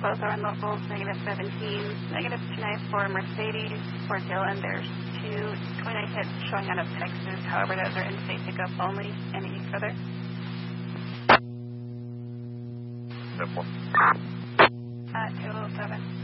both are on locals, -17, -294 Mercedes. For Dylan, there's 229 hits showing out of Texas. However, those are in-state pickup only. Any further? No more. 207.